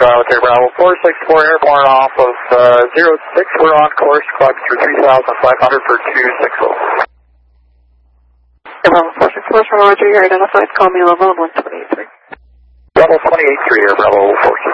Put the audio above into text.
Hotel Bravo 464 airborne off of 06. We're on course, clock through 3,500 for 260. Bravo 464 from Roger, you're identified. Call me level 128.3. Level 28.3 here, Bravo 464.